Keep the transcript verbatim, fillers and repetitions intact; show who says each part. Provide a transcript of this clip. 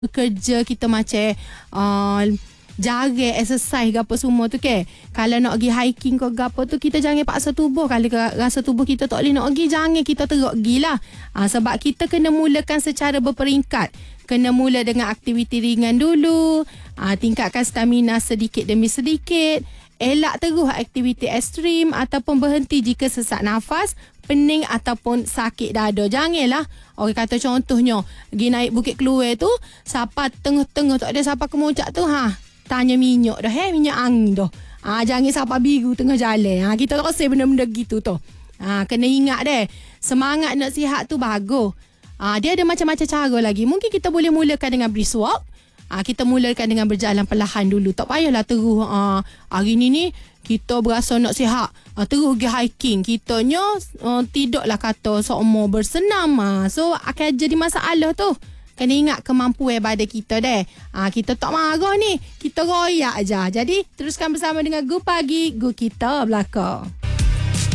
Speaker 1: kerja kita macam uh, jaga exercise gapo semua tu ke. Kalau nak pergi hiking ke gapo tu kita jangan paksa tubuh. Kalau rasa tubuh kita tak boleh nak pergi, jangan kita teruk gilah. Ha, sebab kita kena mulakan secara berperingkat. Kena mula dengan aktiviti ringan dulu. Ha, tingkatkan stamina sedikit demi sedikit. Elak terus aktiviti ekstrim ataupun berhenti jika sesak nafas, pening ataupun sakit dada. Janganlah. Orang kata contohnya pergi naik Bukit Keluar tu, siapa tengah-tengah tak ada siapa kemuncak tu, ha, tanya minyak dah, he, minyak angin dah. Ha, jangan siapa biru tengah jalan. Ha, kita tak rasa benda-benda gitu tu. Ha, kena ingat deh, semangat nak sihat tu bagus. Ha, dia ada macam-macam cara lagi. Mungkin kita boleh mulakan dengan brisk walk. Ha, kita mulakan dengan berjalan perlahan dulu. Tak payahlah terus ha, hari ni ni kita berasa nak sihat, ha, terus pergi hiking. Kitanya uh, tidaklah kata seumur bersenam. Ha. So akan jadi masalah tu. Kena ingat kemampuan badan kita deh. Ha, kita tak marah ni, kita royak aja. Jadi teruskan bersama dengan Go Pagi, Go Kita Belakang.